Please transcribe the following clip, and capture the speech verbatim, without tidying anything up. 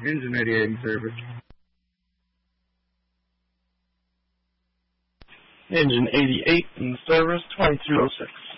Engine eighty-eight in service. Engine eighty-eight in service, twenty-two oh six.